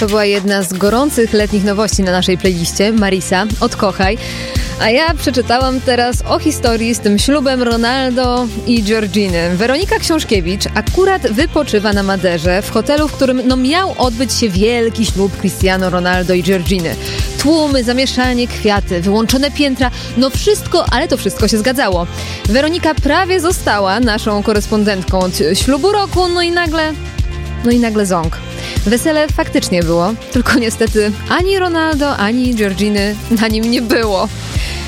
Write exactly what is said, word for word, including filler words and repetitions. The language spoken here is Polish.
To była jedna z gorących letnich nowości na naszej playliście, Marisa, Odkochaj. A ja przeczytałam teraz o historii z tym ślubem Ronaldo i Georginy. Weronika Książkiewicz akurat wypoczywa na Maderze, w hotelu, w którym no, miał odbyć się wielki ślub Cristiano Ronaldo i Georginy. Tłumy, zamieszanie, kwiaty, wyłączone piętra, no wszystko, ale to wszystko się zgadzało. Weronika prawie została naszą korespondentką od ślubu roku, no i nagle, no i nagle ząg. Wesele faktycznie było, tylko niestety ani Ronaldo, ani Georginy na nim nie było.